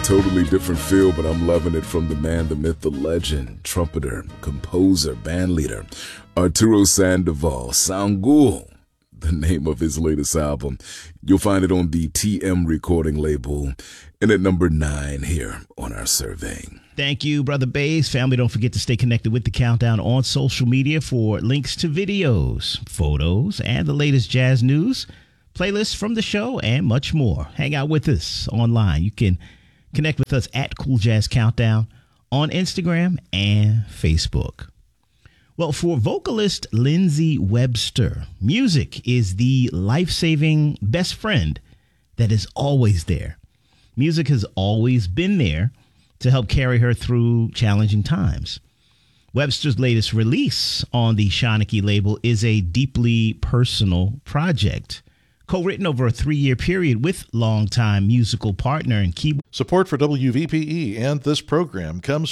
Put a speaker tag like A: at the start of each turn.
A: totally different feel, but I'm loving it from the man, the myth, the legend, trumpeter, composer, bandleader, Arturo Sandoval, Sangul, the name of his latest album. You'll find it on the TM recording label and at number 9 here on our survey.
B: Thank you, Brother Bass. Family, don't forget to stay connected with The Countdown on social media for links to videos, photos, and the latest jazz news, playlists from the show, and much more. Hang out with us online. You can connect with us at Cool Jazz Countdown on Instagram and Facebook. Well, for vocalist Lindsey Webster, music is the life-saving best friend that is always there. Music has always been there to help carry her through challenging times. Webster's latest release on the Shanachie label is a deeply personal project, co-written over a 3-year period with longtime musical partner and keyboard.
C: Support for WVPE and this program comes